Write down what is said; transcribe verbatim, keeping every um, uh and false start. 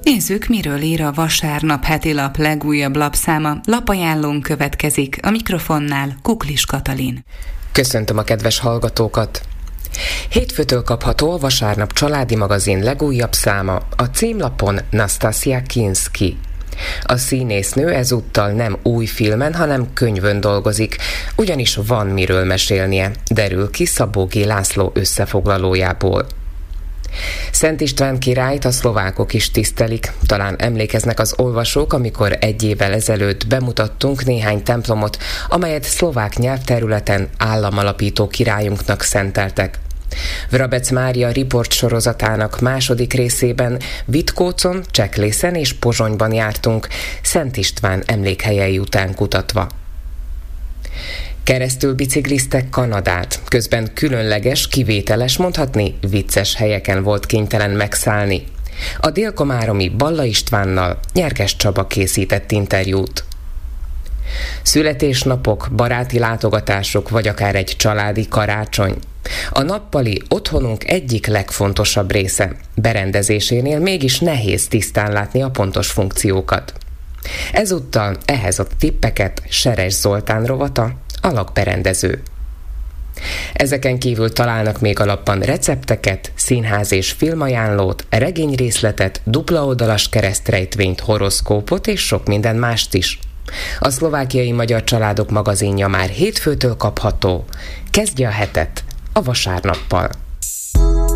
Nézzük, miről ír a Vasárnap hetilap legújabb lapszáma. Lapajánlón következik, a mikrofonnál Kuklis Katalin. Köszöntöm a kedves hallgatókat! Hétfőtől kapható a Vasárnap családi magazin legújabb száma, a címlapon Nastasia Kinski. A színésznő ezúttal nem új filmen, hanem könyvön dolgozik, ugyanis van miről mesélnie, derül ki Szabó G. László összefoglalójából. Szent István királyt a szlovákok is tisztelik. Talán emlékeznek az olvasók, amikor egy évvel ezelőtt bemutattunk néhány templomot, amelyet szlovák nyelvterületen államalapító királyunknak szenteltek. Vrabec Mária riport sorozatának második részében Vitkócon, Cseklészen és Pozsonyban jártunk, Szent István emlékhelyei után kutatva. Keresztül bicikliztek Kanadát, közben különleges, kivételes, mondhatni vicces helyeken volt kénytelen megszállni. A délkomáromi Balla Istvánnal Nyerges Csaba készített interjút. Születésnapok, baráti látogatások, vagy akár egy családi karácsony. A nappali otthonunk egyik legfontosabb része. Berendezésénél mégis nehéz tisztán látni a pontos funkciókat. Ezúttal ehhez a tippeket Seres Zoltán rovata, a lakberendező. Ezeken kívül találnak még a lapban recepteket, színház és filmajánlót, regényrészletet, dupla oldalas keresztrejtvényt, horoszkópot és sok minden mást is. A Szlovákiai Magyar Családok magazinja már hétfőtől kapható. Kezdje a hetet a Vasárnappal.